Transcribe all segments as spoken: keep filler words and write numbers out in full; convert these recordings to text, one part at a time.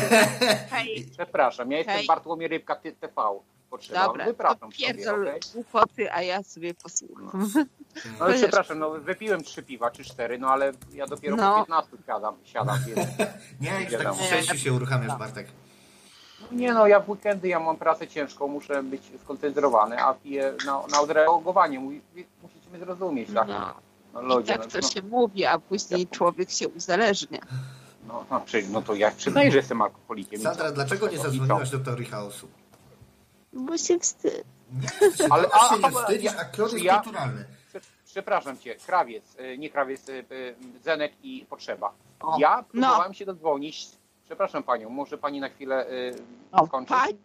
Hej. Przepraszam, ja jestem Hej. Bartłomiej Rybka, T V. Potrzeba. Dobra, Wypraszam to sobie, pierdol okej? głupoty, a ja sobie posłucham. No ale przepraszam, no wypiłem trzy piwa czy cztery, no ale ja dopiero No. po piętnastu siadam, siadam więc... Nie, już tak Wiadomo. w sześciu się uruchamiasz, Bartek. Nie no, ja w weekendy ja mam pracę ciężką, muszę być skoncentrowany, a piję na, na odreagowanie. Mówi- Musicie mnie zrozumieć, tak? No. No I ludzie, tak to no, się mówi, a później człowiek się uzależnia. no, no, przy- no to ja przyznaję, że jestem alkoholikiem. Sandra, dlaczego nie zadzwoniłaś do Teorii Chaosu? Bo się wstyd. Nie, ty się, Ale- ale, a- się nie a- wstydzisz, ja- a Klon jest ja- kulturalny. Prze- Przepraszam cię, krawiec, y, nie krawiec, y, y, Zenek i Potrzeba. O, Ja no. próbowałem się dodzwonić, przepraszam panią, może pani na chwilę y, O, skończyć? pani,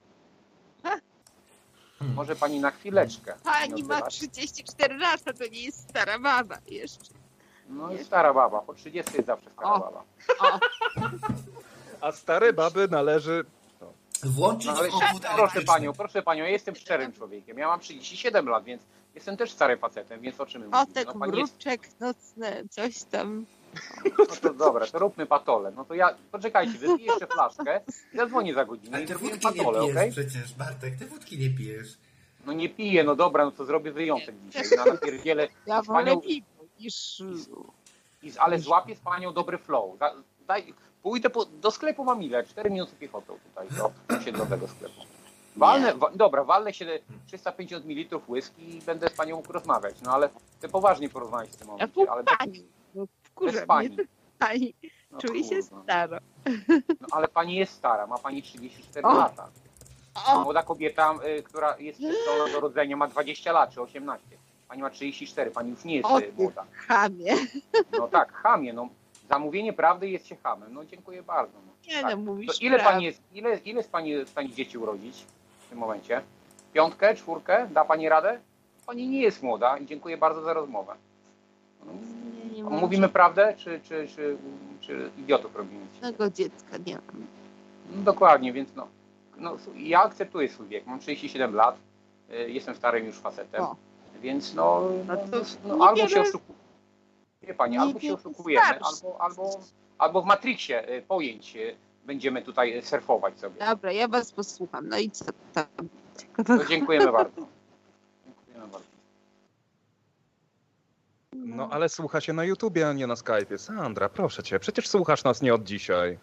Może pani na chwileczkę. pani nie ma odzywać? trzydzieści cztery lata, to nie jest stara baba jeszcze. No jest stara baba, po trzydziestce jest zawsze stara O. baba. O, A stare baby należy... Włączyć No, ale obwód proszę elektryczny. panią, proszę panią, ja jestem szczerym człowiekiem. Ja mam trzydzieści siedem lat, więc jestem też starym facetem, więc o czym my mówimy? kotek, No, pani jest, mruczek nocny, coś tam. no to dobra, to róbmy patole. No to ja, poczekajcie, wypiję jeszcze flaszkę, ja dzwonię za godzinę Ale i ty zrobimy wódki nie patole, pijesz okej? przecież, Bartek, ty wódki nie pijesz. No nie piję, no dobra, no to zrobię wyjątek dzisiaj. Na napierdzielę Ja z wolę panią, piwo niż... i z- ale złapię z panią dobry flow. Da, daj, pójdę po, do sklepu, mam ile? cztery minuty piechotą tutaj, do osiedlowego sklepu. Walnę, wa, dobra, walnę się trzysta pięćdziesiąt mililitrów whisky i będę z panią mógł rozmawiać. No ale chcę poważnie porozmawiać w tym Ja momencie. pół Ale pani. No, bez wkurza pani. mnie pani. No, Czuję się kurwa. staro. No, ale pani jest stara, ma pani trzydzieści cztery O! lata. O, Młoda kobieta, y, która jest zdolna do rodzenia, ma dwadzieścia lat czy osiemnaście. Pani ma trzydzieści cztery, pani już nie jest O, y, ty. młoda. chamie. No tak, chamie, no. Zamówienie prawdy jest się hamem. No dziękuję bardzo. No. Nie Tak. no, mówisz To ile prawdę. pani jest, ile, ile jest pani w stanie dzieci urodzić w tym momencie? Piątkę, czwórkę? Da pani radę? Pani nie jest młoda i dziękuję bardzo za rozmowę. No, Nie, nie mam mówimy prawdę, czy, czy, czy, czy idiotów robimy? żadnego dziecka, nie mam. No, dokładnie, więc no, no. Ja akceptuję swój wiek. Mam trzydzieści siedem lat. y, Jestem starym już facetem. O. Więc no, No no, to no albo niewiele- się oszukujemy. Wie pani, albo się niewiele oszukujemy, starszy. albo, albo, albo w Matrixie y, pojęć y, będziemy tutaj y, surfować sobie. Dobra, ja was posłucham. No i co tam? To dziękujemy bardzo. Dziękujemy bardzo. No ale słucha się na YouTubie, a nie na Skype'ie. Sandra, proszę cię, przecież słuchasz nas nie od dzisiaj.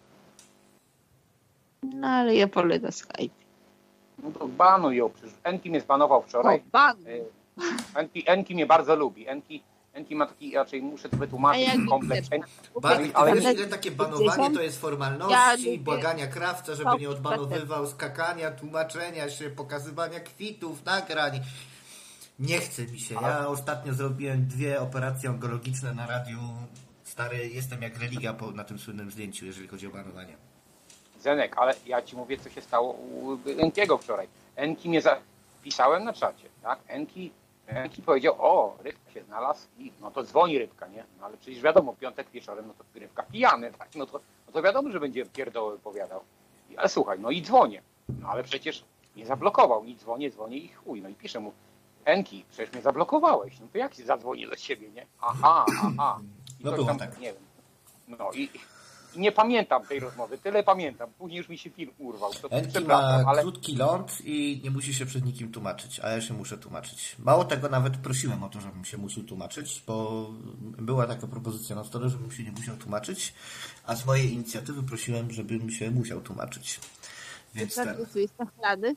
No ale ja wolę na Skype. No to banuj ją, przecież Enki mnie zbanował O, wczoraj. ban. Y, Enki, Enki mnie bardzo lubi. Enki, Enki ma taki, raczej muszę to A wytłumaczyć, ja nie kompleks. chcę. Enki, Bartek, ale ale nie- ile takie banowanie to jest formalności, Ja lubię- błagania krawca, żeby nie Stop, odbanowywał, skakania, tłumaczenia się, pokazywania kwitów, nagrań. Nie chce mi się. Ja ostatnio zrobiłem dwie operacje onkologiczne na radiu. Stary, jestem jak religia po, na tym słynnym zdjęciu, jeżeli chodzi o banowanie. Zenek, ale ja ci mówię, co się stało u Enkiego wczoraj. Enki mnie zapisałem na czacie, tak? Enki, Enki powiedział, o, rybka się znalazł i no to dzwoni rybka, nie? No ale przecież wiadomo, piątek wieczorem, no to rybka pijany, tak? No to, no to wiadomo, że będzie pierdoły opowiadał. I, ale słuchaj, no i dzwonię. No ale przecież nie zablokował, i dzwonię, dzwonię i chuj. No i piszę mu, Enki, przecież mnie zablokowałeś, no to jak się zadzwonię do ciebie, nie? Aha, aha. I No coś było tam, tak. nie wiem. No i, i nie pamiętam tej rozmowy, tyle pamiętam. Później już mi się film urwał. To Enki przepraszam, ma ale krótki ląd i nie musi się przed nikim tłumaczyć, a ja się muszę tłumaczyć. Mało tego, nawet prosiłem o to, żebym się musiał tłumaczyć, bo była taka propozycja na stole, żebym się nie musiał tłumaczyć, a z mojej inicjatywy prosiłem, żebym się musiał tłumaczyć. Więc ten... Zagłosujesz na chlady?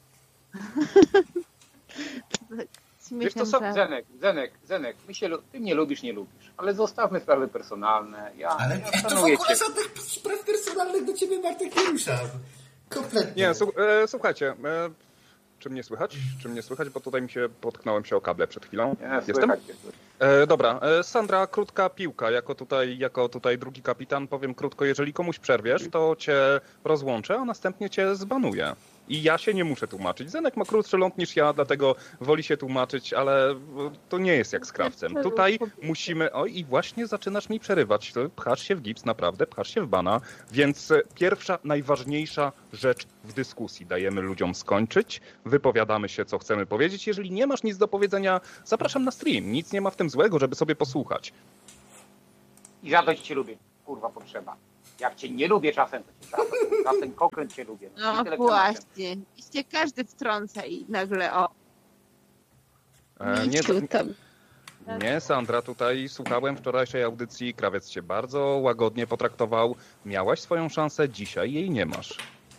Wiesz co, Śmieszam, że... Zenek, Zenek, Zenek, my się, lu- ty mnie lubisz, nie lubisz, ale zostawmy sprawy personalne. Ja, Ale ja to w szanuję ogóle cię. żadnych spraw personalnych do ciebie, Bartek, nie ruszam. Kompletnie. Nie, słu- e, słuchajcie, e, czy mnie słychać? Czy mnie słychać? Bo tutaj mi się potknąłem się o kable przed chwilą. Nie, Jestem? słychać cię. E, dobra, e, Sandra, krótka piłka. Jako tutaj, jako tutaj drugi kapitan powiem krótko, jeżeli komuś przerwiesz, to cię rozłączę, a następnie cię zbanuję. I ja się nie muszę tłumaczyć. Zenek ma krótszy ląd niż ja, dlatego woli się tłumaczyć, ale to nie jest jak z krawcem. Tutaj musimy... Oj, i właśnie zaczynasz mi przerywać. Pchasz się w gips, naprawdę, pchasz się w bana. Więc pierwsza, najważniejsza rzecz w dyskusji. Dajemy ludziom skończyć, wypowiadamy się, co chcemy powiedzieć. Jeżeli nie masz nic do powiedzenia, zapraszam na stream. Nic nie ma w tym złego, żeby sobie posłuchać. I za to cię lubię, kurwa, potrzeba. Jak cię nie lubię czasem, to cię za to. Za ten konkret cię lubię. No Intellektem właśnie. I się każdy wtrąca i nagle o. E, nie, Miciu tam. nie, Sandra, tutaj słuchałem wczorajszej audycji, krawiec cię bardzo łagodnie potraktował. Miałaś swoją szansę, dzisiaj jej nie masz.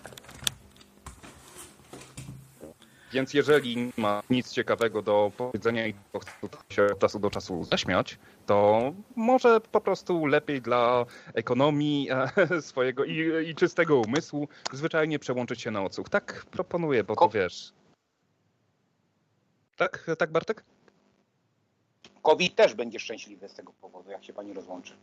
Więc jeżeli ma nic ciekawego do powiedzenia i chce się od czasu do czasu zaśmiać, to może po prostu lepiej dla ekonomii e, swojego i, i czystego umysłu zwyczajnie przełączyć się na odsłuch. Tak proponuję, bo to Ko- wiesz. Tak, tak Bartek? COVID też będzie szczęśliwy z tego powodu, jak się pani rozłączy.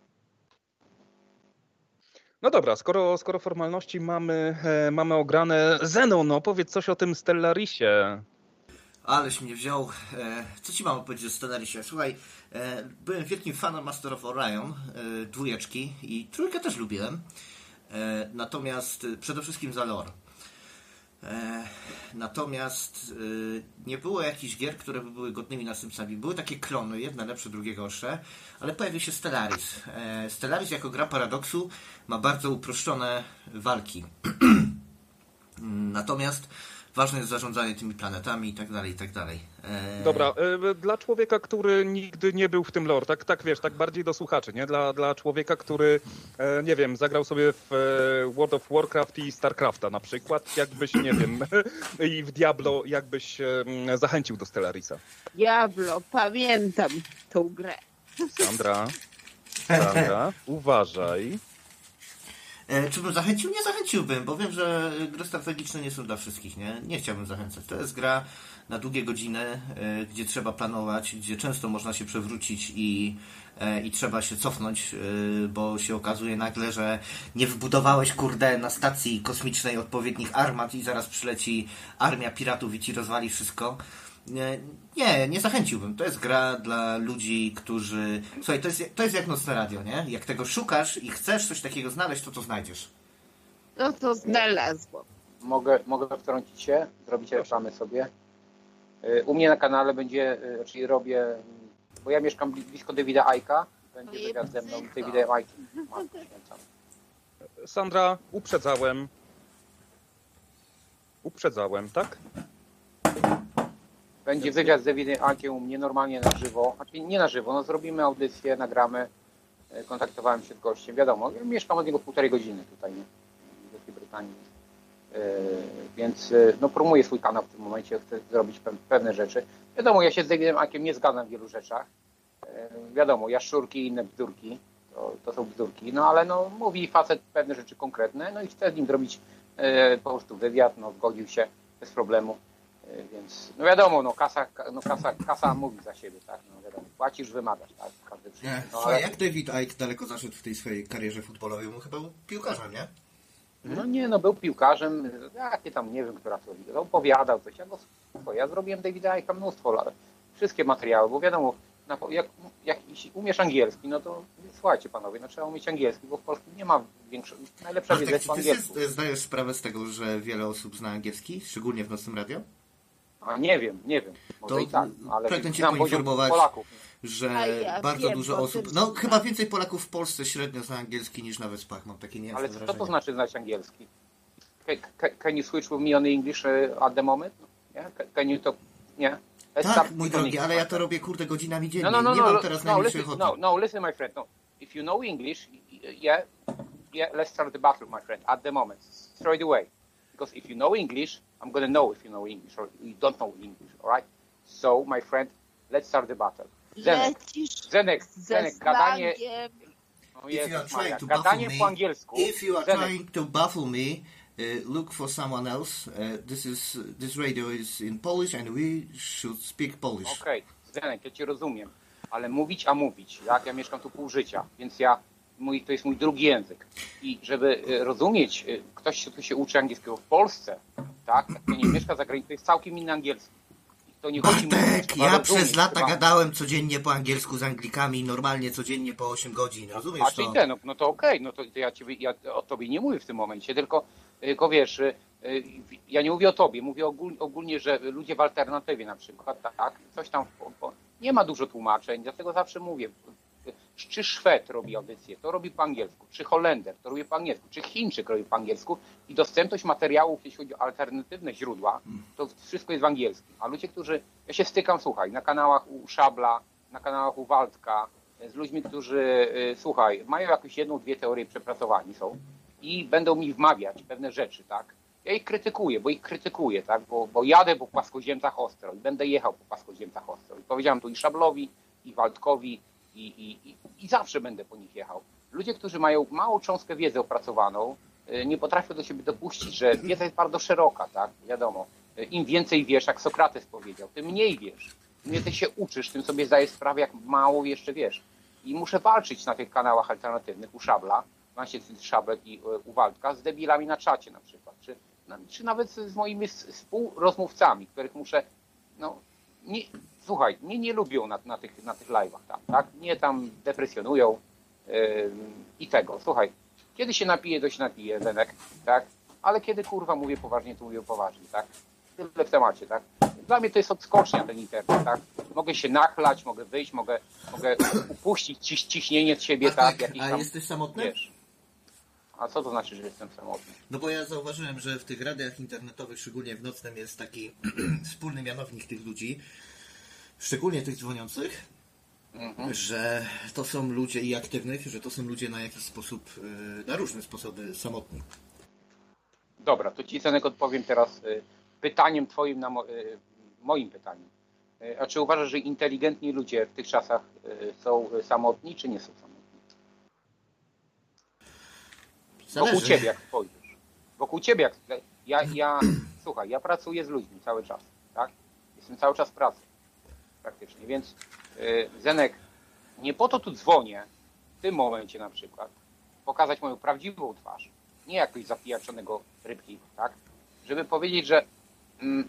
No dobra, skoro, skoro formalności mamy, e, mamy ograne. Zeno, no powiedz coś o tym Stellarisie. Aleś mnie wziął. E, co ci mam powiedzieć o Stellarisie? Słuchaj, e, byłem wielkim fanem Master of Orion, e, dwójeczki i trójkę też lubiłem. E, natomiast e, przede wszystkim za lore. E, natomiast e, nie było jakichś gier, które by były godnymi następcami. Były takie klony, jedne lepsze, drugie gorsze, ale pojawił się Stellaris. E, Stellaris jako gra Paradoksu ma bardzo uproszczone walki. Natomiast ważne jest zarządzanie tymi planetami i tak dalej, i tak dalej. Eee... Dobra, e, dla człowieka, który nigdy nie był w tym lore, tak, tak wiesz, tak bardziej do słuchaczy, nie? Dla, dla człowieka, który, e, nie wiem, zagrał sobie w e, World of Warcraft i StarCrafta na przykład, jakbyś, nie wiem, i w Diablo, jakbyś e, zachęcił do Stellarisa. Diablo, pamiętam tą grę. Sandra, Sandra, uważaj. E, czy bym zachęcił? Nie zachęciłbym, bo wiem, że gry strategiczne nie są dla wszystkich, nie? Nie chciałbym zachęcać. To jest gra na długie godziny, e, gdzie trzeba planować, gdzie często można się przewrócić i, e, i trzeba się cofnąć, e, bo się okazuje nagle, że nie wybudowałeś, kurde, na stacji kosmicznej odpowiednich armat i zaraz przyleci armia piratów i ci rozwali wszystko. Nie, nie, nie zachęciłbym. To jest gra dla ludzi, którzy... Słuchaj, to jest, to jest jak nocne radio, nie? Jak tego szukasz i chcesz coś takiego znaleźć, to to znajdziesz. No to znalazłam. Mogę, mogę wtrącić się, zrobić reklamę sobie. U mnie na kanale będzie, czyli robię, bo ja mieszkam blisko Davida Icka, będzie wywiad ze mną Davida Icka. Sandra, uprzedzałem. Uprzedzałem, tak? Będzie wywiad z Davidem Ickiem u mnie normalnie na żywo, znaczy nie na żywo, no zrobimy audycję, nagramy, kontaktowałem się z gościem, wiadomo, ja mieszkam od niego półtorej godziny tutaj, nie? W Wielkiej Brytanii. Yy, więc yy, no promuję swój kanał w tym momencie, chcę zrobić pe pewne rzeczy. Wiadomo, ja się z Davidem Ickiem nie zgadzam w wielu rzeczach. Yy, wiadomo, jaszczurki i inne bzdurki, to, to są bzdurki, no ale no mówi facet pewne rzeczy konkretne, no i chcę z nim zrobić yy, po prostu wywiad, no zgodził się bez problemu. Więc, no wiadomo, no kasa, no kasa, kasa mówi za siebie, tak, no wiadomo, płacisz, wymagasz, tak, każdy przyjdzie. Nie, no, słuchaj, ale... jak David Icke daleko zaszedł w tej swojej karierze futbolowej? On chyba był piłkarzem, nie? No nie, no był piłkarzem, jakie tam, nie wiem, która to no, opowiadał coś, ja, go, ja zrobiłem Davida Icka mnóstwo, ale wszystkie materiały, bo wiadomo, na, jak, jak jeśli umiesz angielski, no to słuchajcie panowie, no trzeba umieć angielski, bo w Polsce nie ma większego, najlepsza wiedza jest po angielsku. Ty zdajesz sprawę z tego, że wiele osób zna angielski, szczególnie w nocnym radio? A nie wiem, nie wiem, może To i tak, ale pragnę cię znam poinformować, Polaków. że A ja bardzo wiem, dużo o osób, tym no znam. chyba więcej Polaków w Polsce średnio zna angielski niż na Wyspach, mam takie niejasne Ale co wrażenie. to znaczy znać angielski? Can, can you switch with me on English at the moment? Nie? Can you talk? Nie? Let's Tak, start mój with drogi, English. ale ja to robię kurde godzinami dziennie, No, no, no, nie no, mam teraz no, najmniejszej listen, ochoty. no, no, listen, my friend. No. If you know English, yeah, yeah, let's start the battle, my friend, at the moment, straight away. Because if you know English, I'm gonna know if you know English or you don't know English, all right? So, my friend, let's start the battle. Zenek, Lecisz Zenek, ze Zenek, gadanie... slangiem. O If you are Jezus Maria, trying to baffle gadanie me, po angielsku. if you are Zenek, trying to baffle me, uh, look for someone else. Uh, this is this radio is in Polish and we should speak Polish. Okej, okay. Zenek, ja cię rozumiem, ale mówić, a mówić, tak? Ja mieszkam tu pół życia, więc ja, mój, to jest mój drugi język. I żeby y, rozumieć, y, ktoś się tu się uczy angielskiego w Polsce, tak? Kto nie mieszka za granicą, to jest całkiem inny angielski. I to nie chodzi Bartek, trzeba ja rozumieć, przez lata trzeba... gadałem codziennie po angielsku z Anglikami, normalnie codziennie po osiem godzin, rozumiesz A czyli to? ten, no, no to okej, okay. no to, to ja, ciebie, ja o tobie nie mówię w tym momencie, tylko, tylko wiesz, y, y, ja nie mówię o tobie, mówię ogólnie, ogólnie, że ludzie w alternatywie na przykład, tak, coś tam, po, po, nie ma dużo tłumaczeń, dlatego zawsze mówię, czy Szwed robi audycję, to robi po angielsku, czy Holender, to robi po angielsku, czy Chińczyk robi po angielsku i dostępność materiałów, jeśli chodzi o alternatywne źródła, to wszystko jest w angielskim. A ludzie, którzy, ja się stykam, słuchaj, na kanałach u Szabla, na kanałach u Waldka, z ludźmi, którzy, słuchaj, mają jakąś jedną, dwie teorie przepracowani są i będą mi wmawiać pewne rzeczy, tak? Ja ich krytykuję, bo ich krytykuję, tak? Bo, bo jadę po płaskoziemcach ostro i będę jechał po płaskoziemcach ostro. I powiedziałem tu i Szablowi, i Waldkowi, i, i, i, i zawsze będę po nich jechał. Ludzie, którzy mają małą cząstkę wiedzy opracowaną, nie potrafią do siebie dopuścić, że wiedza jest bardzo szeroka, tak? Wiadomo, im więcej wiesz, jak Sokrates powiedział, tym mniej wiesz. Im więcej się uczysz, tym sobie zdajesz sprawę, jak mało jeszcze wiesz. I muszę walczyć na tych kanałach alternatywnych u Szabla, właśnie Szablek i u Waldka, z debilami na czacie na przykład, czy, czy nawet z moimi współrozmówcami, których muszę, no, nie, słuchaj, mnie nie lubią na, na tych, na tych live'ach tam, tak? Mnie tam depresjonują yy, i tego, słuchaj, kiedy się napiję, to się napiję, Zenek, tak? Ale kiedy kurwa mówię poważnie, to mówię poważnie, tak? Tyle w temacie, tak? Dla mnie to jest odskocznia ten internet, tak? Mogę się nachlać, mogę wyjść, mogę, mogę upuścić ciś, ciśnienie z siebie, a tak? tak Jakiś a tam, jesteś samotny? Wiesz. A co to znaczy, że jestem samotny? No bo ja zauważyłem, że w tych radiach internetowych, szczególnie w nocnym, jest taki wspólny mianownik tych ludzi, szczególnie tych dzwoniących, mhm. że to są ludzie i aktywnych, że to są ludzie na jakiś sposób, na różne sposoby samotni. Dobra, to Ci, Zenek, odpowiem teraz pytaniem Twoim na mo moim pytaniem. A czy uważasz, że inteligentni ludzie w tych czasach są samotni, czy nie są samotni? Zależy. Wokół Ciebie, jak spojrzysz. Wokół Ciebie, jak... Ja, ja, słuchaj, ja pracuję z ludźmi cały czas, tak? Jestem cały czas w pracy, praktycznie. Więc yy, Zenek, nie po to tu dzwonię, w tym momencie na przykład, pokazać moją prawdziwą twarz, nie jakoś zapijaczonego rybki, tak? Żeby powiedzieć, że mm,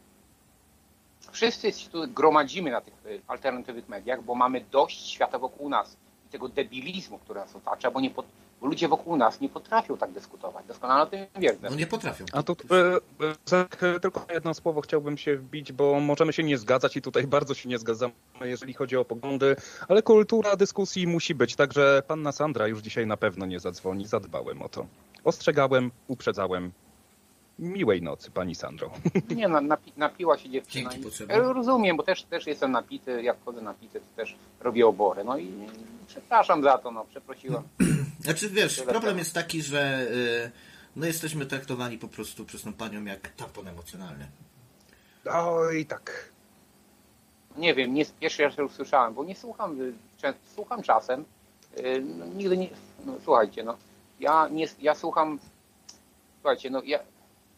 wszyscy się tu gromadzimy na tych alternatywnych mediach, bo mamy dość świata wokół nas i tego debilizmu, który nas otacza, bo, nie po, bo ludzie wokół nas nie potrafią tak dyskutować. Doskonale o tym wiedzę. No nie potrafią. A tu e, e, tylko jedno słowo chciałbym się wbić, bo możemy się nie zgadzać i tutaj bardzo się nie zgadzamy, jeżeli chodzi o poglądy, ale kultura dyskusji musi być, także panna Sandra już dzisiaj na pewno nie zadzwoni, zadbałem o to. Ostrzegałem, uprzedzałem. Miłej nocy, pani Sandro. Nie, na, napi, napiła się dziewczyna. Dzięki, ja rozumiem, bo też, też jestem napity, jak wchodzę napity, to też robię obory. No i przepraszam za to, no, przeprosiłam. Znaczy, wiesz, Tyle problem tego. jest taki, że y, no jesteśmy traktowani po prostu przez tą panią jak tampon emocjonalny. Oj, tak. Nie wiem, nie, pierwszy raz usłyszałem, bo nie słucham, często słucham czasem. Yy, no, nigdy nie, no, słuchajcie, no, ja nie, ja słucham, słuchajcie, no, ja,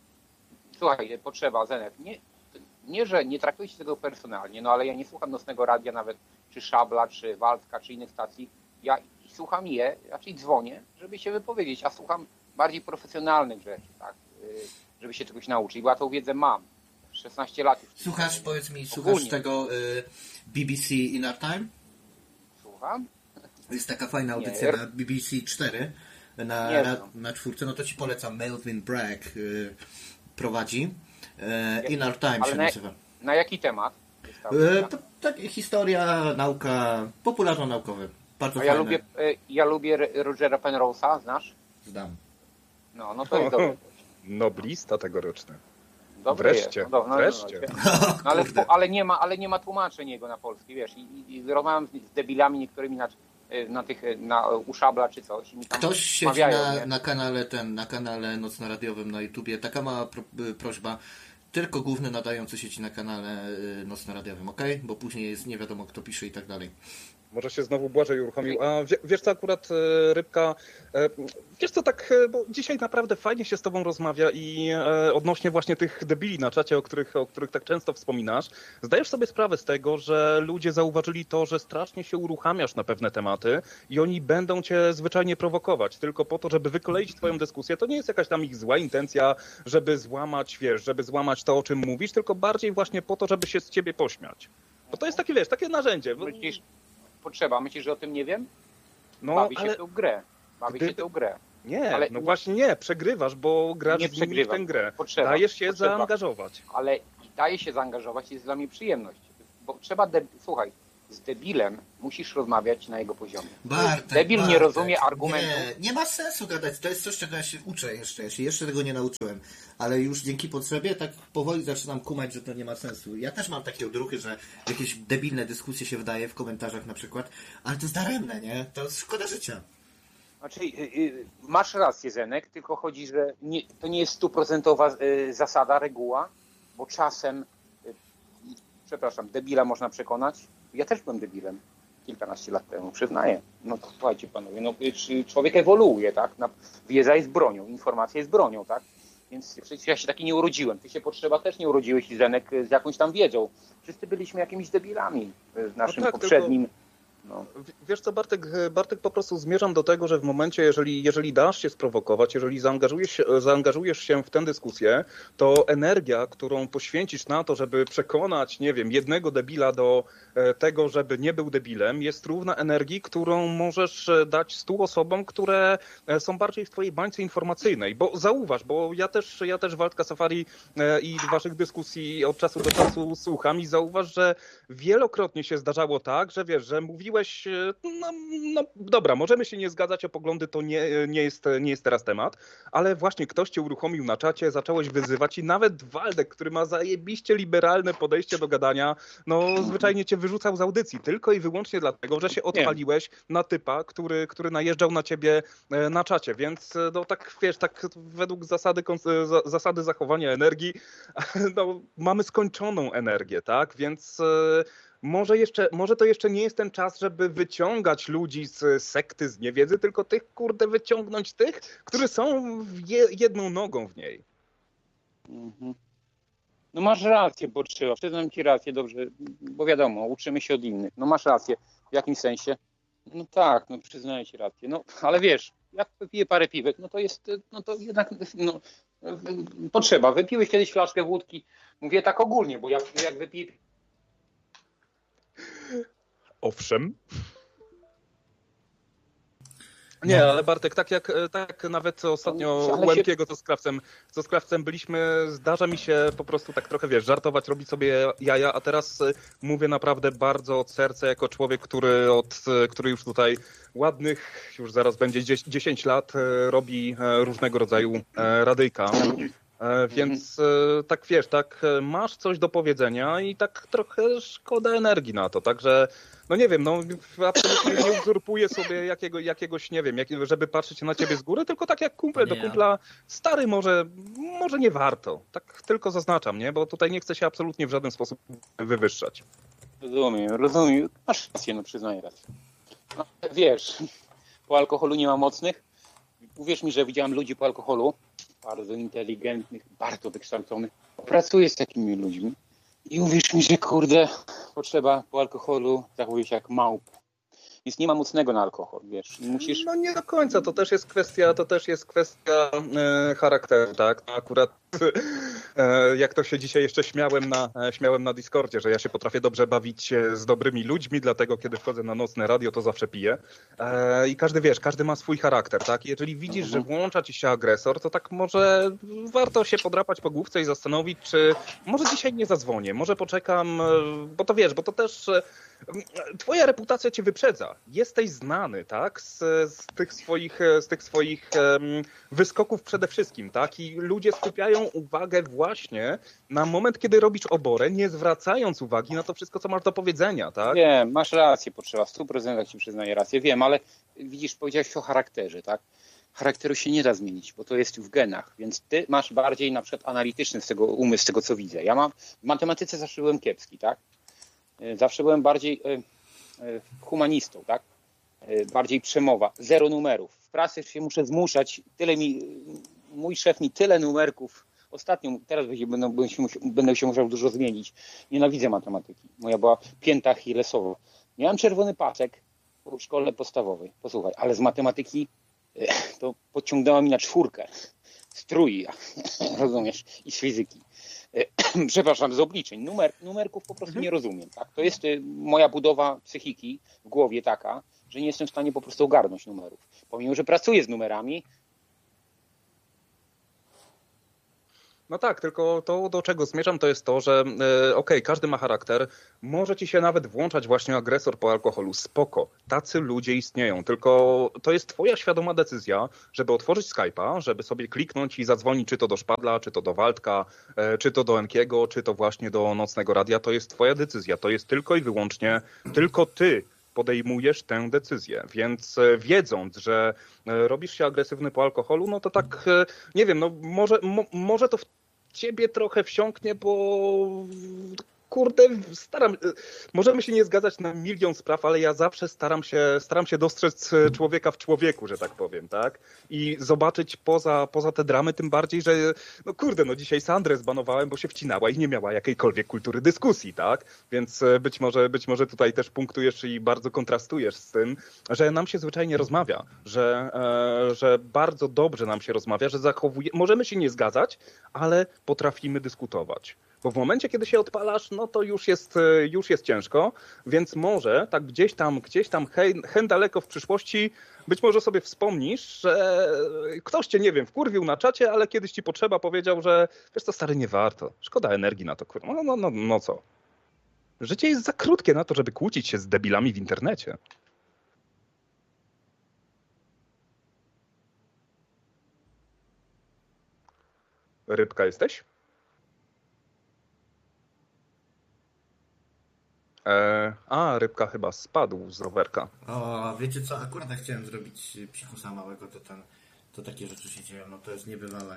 słuchaj, potrzeba, Zenek, nie, nie, że nie traktujcie tego personalnie, no, ale ja nie słucham Nocnego Radia nawet, czy Szabla, czy Waldka, czy innych stacji, ja słucham je, raczej dzwonię, żeby się wypowiedzieć, a słucham bardziej profesjonalnych rzeczy, tak, yy, żeby się czegoś nauczyć, bo ja tą wiedzę mam. szesnaście lat już. Słuchasz, powiedz mi, słuchasz Ogólnie. tego y, B B C In Our Time? Słucham? Jest taka fajna Nie. audycja na B B C cztery, na, Nie na, znam. na czwórce, no to ci polecam, Melvin Bragg y, prowadzi. Y, In Our Time Ale się na, nazywa. na jaki temat? jest ta Y, audycja? to, tak, historia, nauka, popularno-naukowe. Bardzo A ja fajne. lubię, y, ja lubię Rogera Penrose'a, znasz? Zdam. No, no to jest dobre. Noblista tegoroczny. Dobre Wreszcie, jest. No, no, no, wreszcie. No, no, ale, ale, nie ma, ale nie ma tłumaczeń jego na polski, wiesz. I, i, i rozmawiam z, z debilami niektórymi na, na tych, na u Szabla czy coś. I mi tam Ktoś siedzi mawiają, na, nie? na kanale ten, na kanale nocno-radiowym na YouTubie. Taka mała pro, prośba. Tylko główny nadający siedzi na kanale y, nocno-radiowym, ok? Bo później jest nie wiadomo kto pisze i tak dalej. Może się znowu Błażej uruchomił. A wie, wiesz co, akurat e, Rybka, e, wiesz co, tak, e, bo dzisiaj naprawdę fajnie się z tobą rozmawia i e, odnośnie właśnie tych debili na czacie, o których, o których tak często wspominasz, zdajesz sobie sprawę z tego, że ludzie zauważyli to, że strasznie się uruchamiasz na pewne tematy i oni będą cię zwyczajnie prowokować tylko po to, żeby wykoleić twoją dyskusję. To nie jest jakaś tam ich zła intencja, żeby złamać, wiesz, żeby złamać to, o czym mówisz, tylko bardziej właśnie po to, żeby się z ciebie pośmiać. Bo to jest takie, wiesz, takie narzędzie. Myślisz, potrzeba. Myślisz, że o tym nie wiem? No, Bawi się ale tę grę. Bawi Gdyby- się tę grę. nie, ale- no właśnie nie, przegrywasz, bo grasz Nie z nimi w przegrywam. tę grę. Potrzeba. Dajesz się Potrzeba. zaangażować. Ale daje się zaangażować, jest dla mnie przyjemność. Bo trzeba, de- słuchaj, z debilem musisz rozmawiać na jego poziomie. Bartek, Debil Bartek, nie rozumie argumentu. Nie, nie ma sensu gadać. To jest coś, czego ja się uczę jeszcze. Ja się jeszcze tego nie nauczyłem. Ale już dzięki potrzebie tak powoli zaczynam kumać, że to nie ma sensu. Ja też mam takie odruchy, że jakieś debilne dyskusje się wydaje w komentarzach na przykład, ale to jest daremne, nie? To jest szkoda życia. Znaczy, yy, masz rację, Zenek, tylko chodzi, że nie, to nie jest stuprocentowa yy, zasada, reguła, bo czasem, yy, przepraszam, debila można przekonać. Ja też byłem debilem kilkanaście lat temu, przyznaję. No to słuchajcie panowie, no, człowiek ewoluuje, tak? Wiedza jest bronią, informacja jest bronią, tak? Więc przecież ja się taki nie urodziłem. Ty się potrzeba też nie urodziłeś, Zenek, z jakąś tam wiedzą. Wszyscy byliśmy jakimiś debilami w naszym no tak, poprzednim... Tylko... No. Wiesz co, Bartek, Bartek, po prostu zmierzam do tego, że w momencie, jeżeli, jeżeli dasz się sprowokować, jeżeli zaangażujesz się, zaangażujesz się w tę dyskusję, to energia, którą poświęcisz na to, żeby przekonać, nie wiem, jednego debila do tego, żeby nie był debilem, jest równa energii, którą możesz dać stu osobom, które są bardziej w twojej bańce informacyjnej. Bo zauważ, bo ja też, ja też Waldka Safari i waszych dyskusji od czasu do czasu słucham i zauważ, że wielokrotnie się zdarzało tak, że wiesz, że mówiłeś, no, no dobra, możemy się nie zgadzać o poglądy, to nie, nie, jest, nie jest teraz temat, ale właśnie ktoś cię uruchomił na czacie, zacząłeś wyzywać i nawet Waldek, który ma zajebiście liberalne podejście do gadania, no zwyczajnie cię wyrzucał z audycji, tylko i wyłącznie dlatego, że się odpaliłeś na typa, który, który najeżdżał na ciebie na czacie, więc no tak wiesz, tak według zasady, zasady zachowania energii, no mamy skończoną energię, tak, więc Może, jeszcze, może to jeszcze nie jest ten czas, żeby wyciągać ludzi z sekty, z niewiedzy, tylko tych, kurde, wyciągnąć tych, którzy są je, jedną nogą w niej. Mhm. No masz rację, bo trzeba. Przyznam ci rację, dobrze, bo wiadomo, uczymy się od innych. No masz rację. W jakim sensie? No tak, no przyznaję ci rację. No, ale wiesz, jak wypiję parę piwek, no to jest, no to jednak, no, potrzeba. Wypiłeś kiedyś flaszkę wódki, mówię tak ogólnie, bo jak, jak wypiję... Owszem. Nie, ale Bartek, tak jak tak nawet ostatnio u Łękiego, co z Krawcem, co z Krawcem byliśmy, zdarza mi się po prostu tak trochę, wiesz, żartować, robić sobie jaja, a teraz mówię naprawdę bardzo od serca, jako człowiek, który od, który już tutaj ładnych, już zaraz będzie dziesięć lat robi różnego rodzaju radyjka. Więc tak wiesz, tak masz coś do powiedzenia i tak trochę szkoda energii na to, także no nie wiem, no absolutnie nie uzurpuję sobie jakiego, jakiegoś, nie wiem, jak, żeby patrzeć na ciebie z góry, tylko tak jak kumple do kumpla, stary może, może nie warto, tak tylko zaznaczam, nie, bo tutaj nie chcę się absolutnie w żaden sposób wywyższać. Rozumiem, rozumiem, masz rację, no przyznaję rację. No, wiesz, po alkoholu nie ma mocnych, uwierz mi, że widziałem ludzi po alkoholu, bardzo inteligentnych, bardzo wykształconych. Pracuję z takimi ludźmi i uwierz mi, że kurde, potrzeba po alkoholu zachowuje się jak małp. Więc nie ma mocnego na alkohol, wiesz. Musisz... No nie do końca, to też jest kwestia, to też jest kwestia e, charakteru, tak? Akurat e, jak to się dzisiaj jeszcze śmiałem na, e, śmiałem na Discordzie, że ja się potrafię dobrze bawić się z dobrymi ludźmi, dlatego kiedy wchodzę na nocne radio, to zawsze piję. E, I każdy, wiesz, każdy ma swój charakter, tak? Jeżeli widzisz, że włącza ci się agresor, to tak może warto się podrapać po główce i zastanowić, czy może dzisiaj nie zadzwonię, może poczekam, bo to wiesz, bo to też twoja reputacja cię wyprzedza. Jesteś znany, tak? Z, z tych swoich, z tych swoich um, wyskoków przede wszystkim, tak? I ludzie skupiają uwagę właśnie na moment, kiedy robisz oborę, nie zwracając uwagi na to wszystko, co masz do powiedzenia, tak? Wiem, masz rację, potrzeba. W stu procentach ci przyznaję rację. Wiem, ale widzisz, powiedziałeś o charakterze, tak? Charakteru się nie da zmienić, bo to jest w genach, więc ty masz bardziej na przykład analityczny z tego umysł, z tego co widzę. Ja mam, w matematyce zawsze byłem kiepski, tak? Zawsze byłem bardziej humanistą, tak? Bardziej przemowa, zero numerów. W pracy się muszę zmuszać, tyle mi, mój szef mi tyle numerków, ostatnio, teraz będę, będę, się, będę się musiał dużo zmienić. Nienawidzę matematyki. Moja była pięta achillesowa. Miałem czerwony pasek w szkole podstawowej, posłuchaj, ale z matematyki to podciągnęła mi na czwórkę. Z trój, rozumiesz, i z fizyki. Przepraszam, z obliczeń. Numer, numerków po prostu nie rozumiem. Tak? To jest moja budowa psychiki w głowie taka, że nie jestem w stanie po prostu ogarnąć numerów. Pomimo, że pracuję z numerami. No tak, tylko to, do czego zmierzam, to jest to, że e, okej, okay, każdy ma charakter, może ci się nawet włączać właśnie agresor po alkoholu, spoko, tacy ludzie istnieją, tylko to jest twoja świadoma decyzja, żeby otworzyć Skype'a, żeby sobie kliknąć i zadzwonić czy to do Szpadla, czy to do Waldka, e, czy to do Enkiego, czy to właśnie do Nocnego Radia, to jest twoja decyzja, to jest tylko i wyłącznie, tylko ty podejmujesz tę decyzję, więc wiedząc, że robisz się agresywny po alkoholu, no to tak, nie wiem, no może, mo, może to w ciebie trochę wsiąknie, bo kurde, staram, możemy się nie zgadzać na milion spraw, ale ja zawsze staram się, staram się dostrzec człowieka w człowieku, że tak powiem, tak? I zobaczyć poza, poza te dramy, tym bardziej, że no kurde, no dzisiaj Sandrę zbanowałem, bo się wcinała i nie miała jakiejkolwiek kultury dyskusji, tak? Więc być może, być może tutaj też punktujesz i bardzo kontrastujesz z tym, że nam się zwyczajnie rozmawia, że, e, że bardzo dobrze nam się rozmawia, że zachowuje, możemy się nie zgadzać, ale potrafimy dyskutować. Bo w momencie, kiedy się odpalasz, no to już jest, już jest ciężko, więc może tak gdzieś tam, gdzieś tam hen, hen daleko w przyszłości być może sobie wspomnisz, że ktoś cię, nie wiem, wkurwił na czacie, ale kiedyś ci potrzeba powiedział, że wiesz co, stary, nie warto, szkoda energii na to, kurwa, no, no, no, no co? Życie jest za krótkie na to, żeby kłócić się z debilami w internecie. Rybka jesteś? E, a, Rybka chyba spadł z rowerka. O, wiecie co, akurat ja chciałem zrobić psikusa małego, to, ten, to takie rzeczy się dzieją, no to jest niebywałe.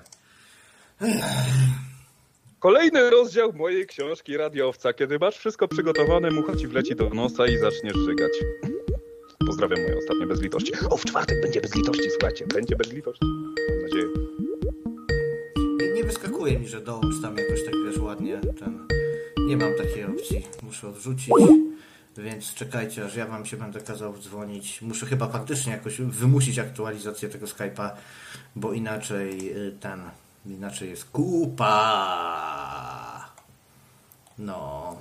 Kolejny rozdział mojej książki Radiowca. Kiedy masz wszystko przygotowane, mucha ci wleci do nosa i zaczniesz żygać. Pozdrawiam moje ostatnie bezlitości. O, w czwartek będzie bezlitości, słuchajcie, będzie bezlitości. Mam nadzieję. Nie, nie wyskakuje mi, że dołącz tam jakoś tak, wiesz, ładnie ten... Nie mam takiej opcji. Muszę odrzucić. Więc czekajcie, aż ja wam się będę kazał dzwonić. Muszę chyba faktycznie jakoś wymusić aktualizację tego Skype'a, bo inaczej ten... Inaczej jest kupa. No.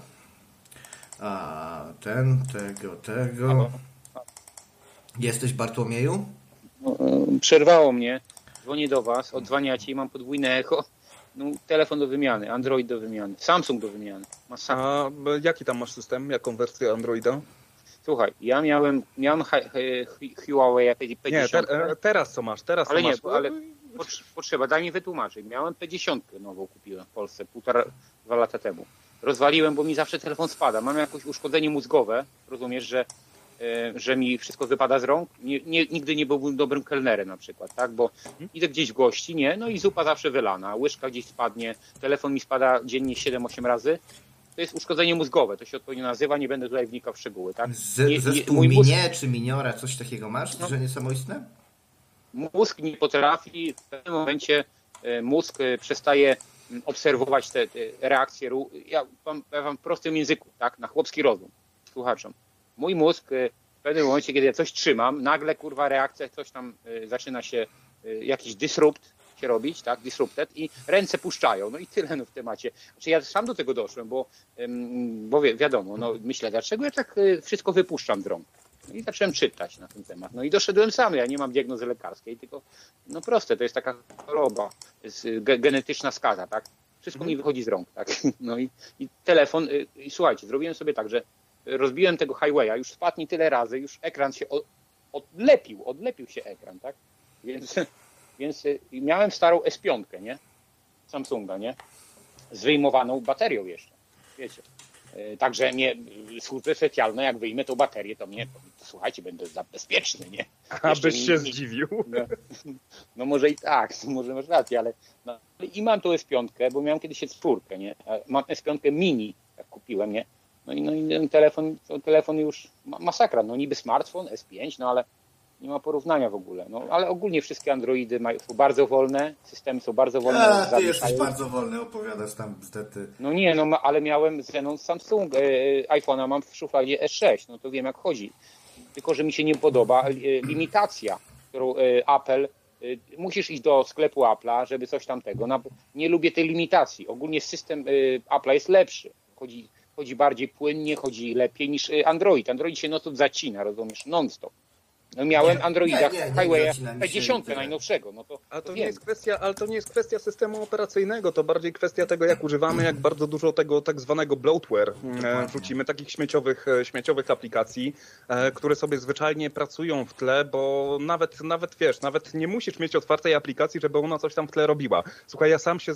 A ten, tego, tego. Jesteś, Bartłomieju? No, przerwało mnie. Dzwonię do was, odzwaniacie i mam podwójne echo. No, telefon do wymiany, Android do wymiany, Samsung do wymiany. Masakra. A jaki tam masz system? Jaką wersję Androida? Słuchaj, ja miałem, miałem Huawei jakieś P dziesięć. Nie, te, teraz co masz? Teraz ale co nie, masz? ale potrzeba, daj mi wytłumaczyć. Miałem P dziesięć nową kupiłem w Polsce półtora, dwa lata temu. Rozwaliłem, bo mi zawsze telefon spada. Mam jakieś uszkodzenie mózgowe, rozumiesz, że że mi wszystko wypada z rąk. Nie, nie, nigdy nie byłbym dobrym kelnerem na przykład, tak? Bo idę gdzieś w gości, nie? No i zupa zawsze wylana, łyżka gdzieś spadnie, telefon mi spada dziennie siedem osiem razy. To jest uszkodzenie mózgowe, to się odpowiednio nazywa, nie będę tutaj wnikał w szczegóły, tak? Z, zespół mój mózg... Minie czy Miniora, coś takiego masz, no. Że niesamoistne? Mózg nie potrafi, w pewnym momencie mózg przestaje obserwować te, te reakcje. Ja wam, ja wam w prostym języku, tak? Na chłopski rozum, słuchaczom. Mój mózg w pewnym momencie, kiedy ja coś trzymam, nagle kurwa reakcja, coś tam y, zaczyna się, y, jakiś disrupt się robić, tak, disrupted i ręce puszczają, no i tyle no, w temacie. Znaczy ja sam do tego doszłem, bo, ym, bo wi wiadomo, no myślę, dlaczego ja tak y, wszystko wypuszczam z rąk. No i zacząłem czytać na ten temat. No i doszedłem sam, ja nie mam diagnozy lekarskiej, tylko no proste, to jest taka choroba, jest ge genetyczna skaza, tak. Wszystko mi wychodzi z rąk, tak. No i, i telefon, y, i słuchajcie, zrobiłem sobie tak, że rozbiłem tego highwaya, już spadł mi tyle razy, już ekran się odlepił, odlepił się ekran, tak? Więc, więc miałem starą S pięć, nie? Samsunga, nie? Z wyjmowaną baterią jeszcze, wiecie. Także mnie służby specjalne, jak wyjmę tą baterię, to mnie, to, słuchajcie, będę bezpieczny, nie? Abyś się mi, zdziwił. No, no może i tak, może masz rację, ale no, i mam tą S pięć, bo miałem kiedyś S cztery, nie? Mam S pięć mini, jak kupiłem, nie? No i, no i telefon, to telefon już masakra, no niby smartfon, S pięć, no ale nie ma porównania w ogóle. No ale ogólnie wszystkie Androidy mają, są bardzo wolne, systemy są bardzo wolne. A, ty jesteś bardzo wolny, opowiadasz tam bzdety. No nie, no ale miałem Xenon Samsung, e, iPhone'a mam w szufladzie S sześć, no to wiem jak chodzi. Tylko, że mi się nie podoba e, limitacja, którą e, Apple, e, musisz iść do sklepu Apple'a, żeby coś tamtego. No, nie lubię tej limitacji. Ogólnie system e, Apple'a jest lepszy. Chodzi Chodzi bardziej płynnie, chodzi lepiej niż Android. Android się non-stop zacina, rozumiesz, non-stop. No miałem Nie, Androida nie, nie, nie Highwaya zacina mi się P dziesięć tyle. najnowszego, no to, Ale to to nie wiem. jest kwestia, ale to nie jest kwestia systemu operacyjnego, to bardziej kwestia tego, jak używamy, jak bardzo dużo tego tak zwanego bloatware e, wrzucimy, takich śmieciowych, e, śmieciowych aplikacji, e, które sobie zwyczajnie pracują w tle, bo nawet, nawet wiesz, nawet nie musisz mieć otwartej aplikacji, żeby ona coś tam w tle robiła. Słuchaj, ja sam się